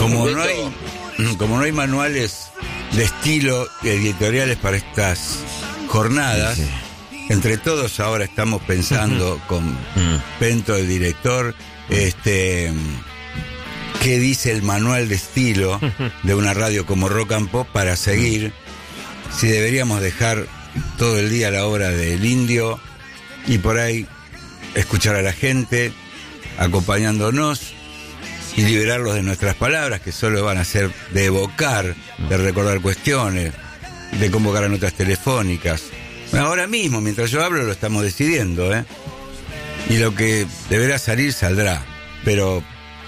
Como no hay manuales de estilo editoriales para estas jornadas, entre todos ahora estamos pensando con Pento, el director, qué dice el manual de estilo de una radio como Rock and Pop para seguir, si deberíamos dejar todo el día la obra del Indio y por ahí escuchar a la gente acompañándonos y liberarlos de nuestras palabras, que solo van a ser de evocar, de recordar cuestiones, de convocar a notas telefónicas. Ahora mismo, mientras yo hablo, lo estamos decidiendo, y lo que deberá salir, saldrá, pero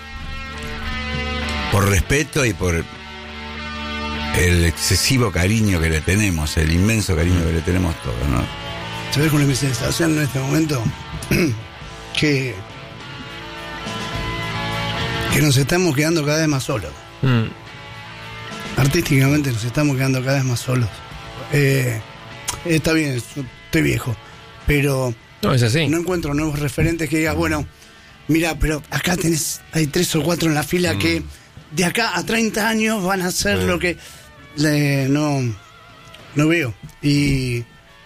por respeto y por el excesivo cariño que le tenemos, el inmenso cariño que le tenemos todos, ¿no? ¿Sabes cuál es mi sensación en este momento? que nos estamos quedando cada vez más solos. Artísticamente nos estamos quedando cada vez más solos. Está bien, estoy viejo, pero no es así. No encuentro nuevos referentes que digas, bueno, mira, pero acá hay 3 o 4 en la fila que de acá a 30 años van a hacer lo que no veo. Y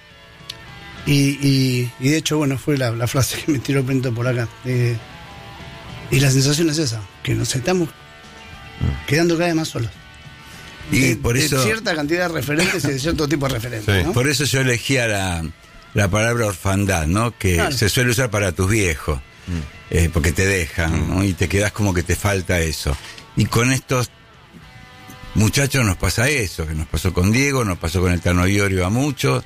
de hecho, bueno, fue la frase que me tiró Pento por acá. Y la sensación es esa, que nos estamos quedando cada vez más solos. Y por eso, de cierta cantidad de referentes y de cierto tipo de referentes, ¿no? Por eso yo elegía la palabra orfandad, ¿no? Que se suele usar para tus viejos, porque te dejan, ¿no? Y te quedas como que te falta eso. Y con estos muchachos nos pasa eso, que nos pasó con Diego, nos pasó con el Tano Iorio a muchos.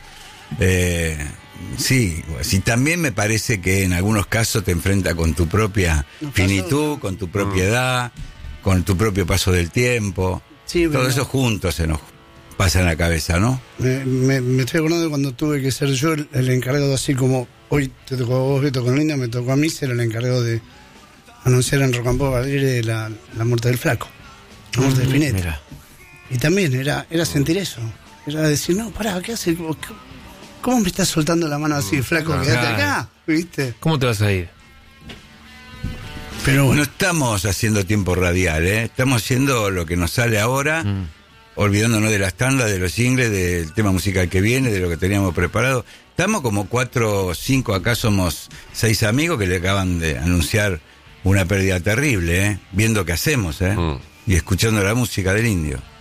Sí, también me parece que en algunos casos te enfrenta con tu propia finitud, con tu propia edad, con tu propio paso del tiempo. Sí, todo eso juntos se nos pasa en la cabeza, ¿no? Me estoy acordando de cuando tuve que ser yo el encargado, así como hoy te tocó a vos, Beto, con Linda, me tocó a mí ser el encargado de anunciar en Rock and Pop al aire la muerte del Flaco, la muerte de Spinetta. Mira. Y también era sentir eso, era decir, no, pará, ¿qué haces? ¿Cómo me estás soltando la mano así, Flaco? Quédate acá, ¿viste? ¿Cómo te vas a ir? Pero bueno. No estamos haciendo tiempo radial, estamos haciendo lo que nos sale ahora, olvidándonos de las tandas, de los singles, del tema musical que viene, de lo que teníamos preparado. Estamos como 4 o 5, acá somos 6 amigos que le acaban de anunciar una pérdida terrible, viendo qué hacemos, y escuchando la música del Indio.